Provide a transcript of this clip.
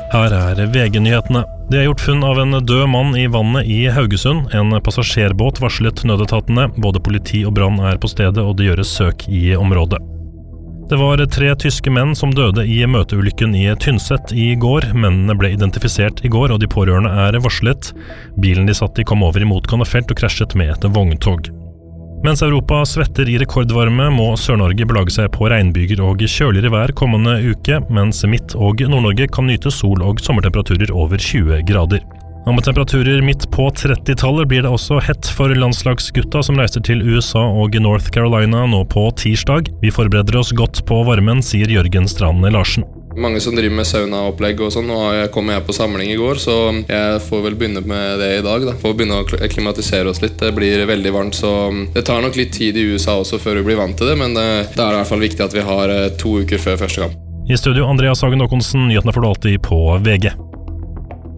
Her VG-nyhetene. Det gjort funn av en død mann i vannet i Haugesund. En passasjerbåt varslet nødetatene. Både politi og brann på stedet, og det gjøres søk i området. Det var 3 tyske menn som døde i møteulykken i Tynset i går. Mennene ble identifisert i går, og de pårørende varslet. Bilen de satt i kom over i motgående felt og krasjet med et vogntog. Mens Europa svetter i rekordvarme, må Sør-Norge belage seg på regnbyger og kjøligere vær kommende uke, mens Midt- og Nord-Norge kan nyte sol og sommertemperaturer over 20 grader. Og med temperaturer midt på 30-tallet blir det også hett for landslagsgutta som reiser til USA og North Carolina nå på tirsdag. Vi forbereder oss godt på varmen, sier Jørgen Strand Larsen. Mange som driver med saunaopplegg og sånn, og kom jeg på samling i går, så jeg får vel begynne med det i dag da. Får begynne å klimatisere oss litt. Det blir veldig varmt, så det tar nok litt tid i USA også før vi blir vant til det, men det i hvert fall viktig at vi har 2 uker før første kamp. I studio Andreas Hagen Håkonsen, nyhetene får du alltid på VG.